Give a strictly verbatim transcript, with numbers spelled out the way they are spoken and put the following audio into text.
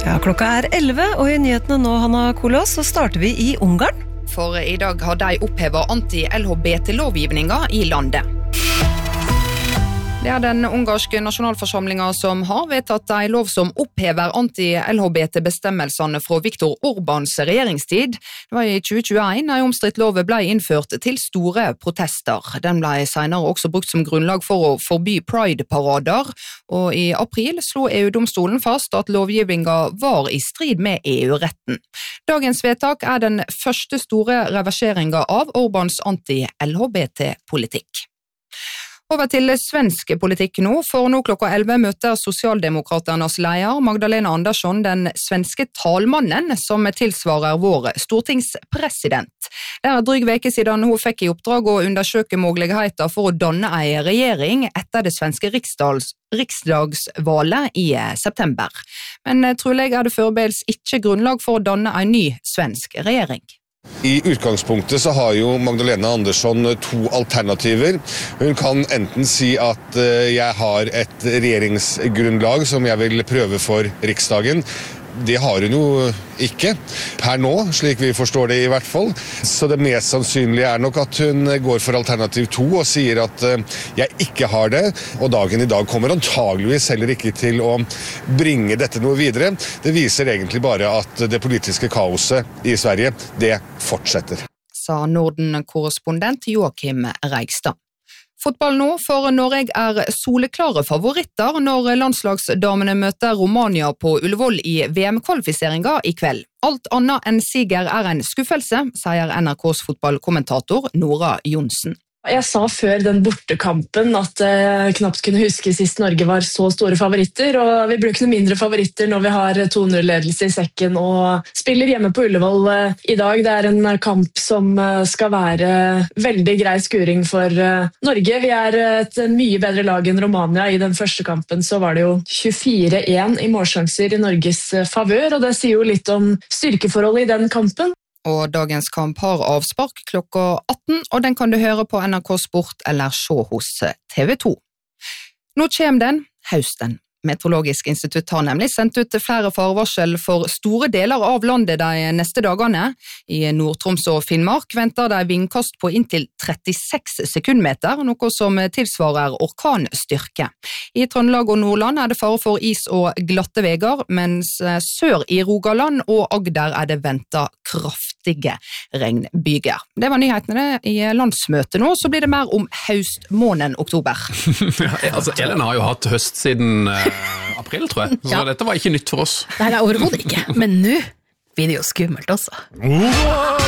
Ja, klokka er elleve, og i nyhetene nå, Hanna Kolos, så starter vi i Ungarn. For i dag har de opphevet anti-L H B T-lovgivninga i landet. Det er den ungarske nasjonalforsamlingen som har vedtatt en lov som opphever anti-L H B T-bestemmelsene fra Viktor Orbáns regjeringstid. Det var i tjue tjueén en omstridt lov ble innført til store protester. Den ble senere også brukt som grunnlag for å forby Pride-parader, og i april slo E U-domstolen fast at lovgivningen var i strid med E U-retten. Dagens vedtak er den første store reverseringen av Orbáns anti-L H B T-politikk. Over til svensk politikk nå, for nå klokka elleve møter Sosialdemokraternas leder Magdalena Andersson den svenske talmannen som tilsvarer vår stortingspresident. Det er dryg veke siden hun fikk i oppdrag å undersøke muligheter for å danne en regjering etter det svenske riksdags, riksdagsvalget i september. Men trolig er det foreløpig ikke grunnlag for å danne en ny svensk regjering. I utgangspunktet så har jo Magdalena Andersson to alternativer. Hun kan enten si at jeg har et regjeringsgrunnlag som jeg vil prøve for Riksdagen. Det har hun jo ikke per nå, slik vi forstår det i hvert fall. Så det mest sannsynlige er nok at hun går for alternativ to og sier at jeg ikke har det, og dagen i dag kommer antageligvis heller ikke til å bringe dette noe videre. Det viser egentlig bare at det politiske kaoset i Sverige, det fortsetter. Sa Norden-korrespondent Joakim Reigstad. Fotball nå, for Norge er soleklare favoritter når landslagsdamene møter Romania på Ullevål i V M-kvalifiseringa i kveld. Alt annet enn siger er en skuffelse, sier N R K's fotballkommentator Nora Jonsen. Jeg sa før den bortekampen at jeg knapt kunne huske sist Norge var så store favoritter, og vi blir ikke noe mindre favoritter når vi har to null-ledelse i sekken og spiller hjemme på Ullevål i dag. Det er en kamp som skal være veldig grei skuring for Norge. Vi er et mye bedre lag enn Romania. I den første kampen så var det jo tjuefire én i målsjanser i Norges favør, og det sier jo litt om styrkeforholdet i den kampen. Og dagens kamp har avspark klokka atten, og den kan du høre på N R K Sport eller se hos T V to. Nå kommer den, høsten. Meteorologisk institutt har nemlig sendt ut flere farevarsel for store deler av landet de neste dagene. I Nord-Troms og Finnmark venter de vindkast på inntil trettiseks sekundmeter, noe som tilsvarer orkanstyrke. I Trøndelag og Nordland er det fare for is og glatte veger, mens sør i Rogaland og Agder er det ventet kraftige regnbyger. Det var nyhetene i landsmøtet nå, så blir det mer om høstmåneden oktober. Ja, altså, Ellen har jo hatt høst siden april, tror jeg. Så ja. Dette var ikke nytt for oss. Nei, det er overhodet ikke. Men nå blir det jo skummelt også.